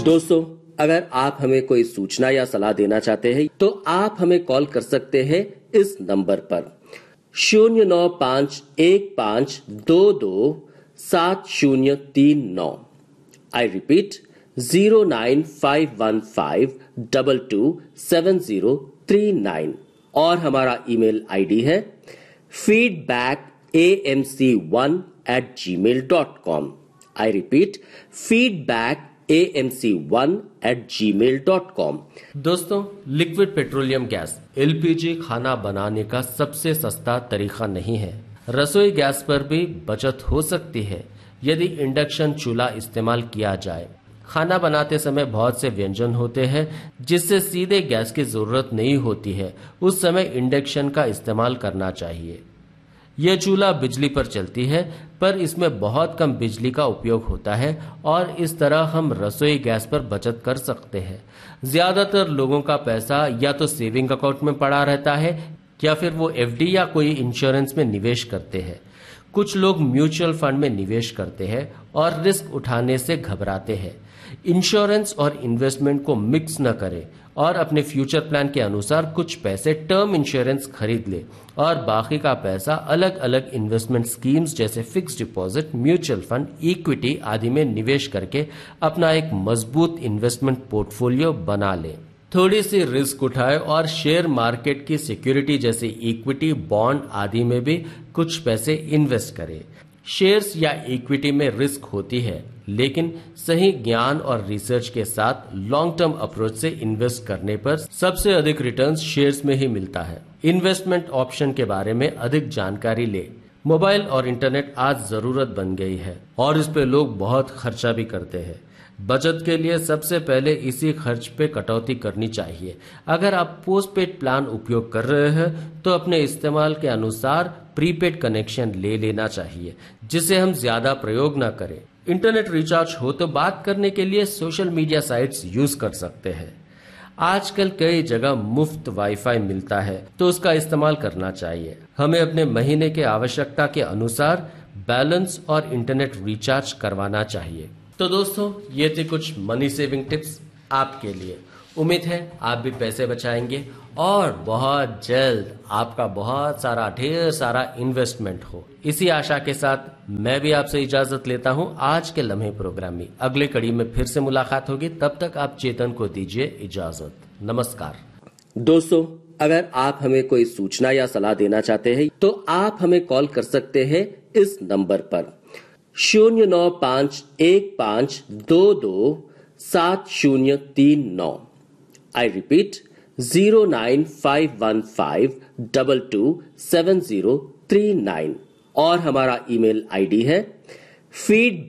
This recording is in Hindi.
दोस्तों, अगर आप हमें कोई सूचना या सलाह देना चाहते हैं तो आप हमें कॉल कर सकते हैं इस नंबर पर 09515227039। I repeat 09515227039। और हमारा ईमेल आईडी है feedbackAMC1@gmail.com। I repeat feedbackAMC1@gmail.com। दोस्तों, लिक्विड पेट्रोलियम गैस एलपीजी खाना बनाने का सबसे सस्ता तरीका नहीं है। रसोई गैस पर भी बचत हो सकती है यदि इंडक्शन चूल्हा इस्तेमाल किया जाए। खाना बनाते समय बहुत से व्यंजन होते हैं जिससे सीधे गैस की जरूरत नहीं होती है, उस समय इंडक्शन का इस्तेमाल करना चाहिए। यह चूल्हा बिजली पर चलती है पर इसमें बहुत कम बिजली का उपयोग होता है और इस तरह हम रसोई गैस पर बचत कर सकते हैं। ज्यादातर लोगों का पैसा या तो सेविंग अकाउंट में पड़ा रहता है या फिर वो एफडी या कोई इंश्योरेंस में निवेश करते हैं। कुछ लोग म्यूचुअल फंड में निवेश करते हैं और रिस्क उठाने से घबराते हैं। इंश्योरेंस और इन्वेस्टमेंट को मिक्स न करें और अपने फ्यूचर प्लान के अनुसार कुछ पैसे टर्म इंश्योरेंस खरीद ले और बाकी का पैसा अलग अलग इन्वेस्टमेंट स्कीम्स जैसे fixed deposit, mutual fund, equity आदि में निवेश करके अपना एक मजबूत इन्वेस्टमेंट पोर्टफोलियो बना ले। थोड़ी सी रिस्क उठाए और शेयर मार्केट की सिक्योरिटी जैसे इक्विटी, बॉन्ड आदि में भी कुछ पैसे इन्वेस्ट करें। शेयर्स या इक्विटी में रिस्क होती है, लेकिन सही ज्ञान और रिसर्च के साथ लॉन्ग टर्म अप्रोच से इन्वेस्ट करने पर सबसे अधिक रिटर्न्स शेयर्स में ही मिलता है। इन्वेस्टमेंट ऑप्शन के बारे में अधिक जानकारी ले। मोबाइल और इंटरनेट आज जरूरत बन गई है और इस पे लोग बहुत खर्चा भी करते हैं। बचत के लिए सबसे पहले इसी खर्च पे कटौती करनी चाहिए। अगर आप पोस्टपेड प्लान उपयोग कर रहे हैं तो अपने इस्तेमाल के अनुसार प्रीपेड कनेक्शन ले लेना चाहिए जिसे हम ज्यादा प्रयोग न करें। इंटरनेट रिचार्ज हो तो बात करने के लिए सोशल मीडिया साइट्स यूज कर सकते हैं। आजकल कई जगह मुफ्त वाईफाई मिलता है तो उसका इस्तेमाल करना चाहिए। हमें अपने महीने के आवश्यकता के अनुसार बैलेंस और इंटरनेट रिचार्ज करवाना चाहिए। तो दोस्तों, ये थे कुछ मनी सेविंग टिप्स आपके लिए। उम्मीद है आप भी पैसे बचाएंगे और बहुत जल्द आपका बहुत सारा ढेर सारा इन्वेस्टमेंट हो। इसी आशा के साथ मैं भी आपसे इजाजत लेता हूं आज के लम्हे प्रोग्राम में। अगले कड़ी में फिर से मुलाकात होगी, तब तक आप चेतन को दीजिए इजाजत। नमस्कार। दोस्तों, अगर आप हमें कोई सूचना या सलाह देना चाहते हैं तो आप हमें कॉल कर सकते हैं इस नंबर पर 09515227039। I repeat 09515227039। और हमारा ईमेल आईडी है feedback